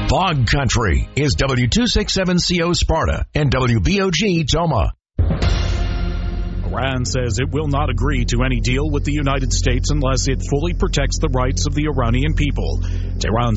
Bog Country is W267CO Sparta and WBOG Toma. Iran says it will not agree to any deal with the United States unless it fully protects the rights of the Iranian people. Tehran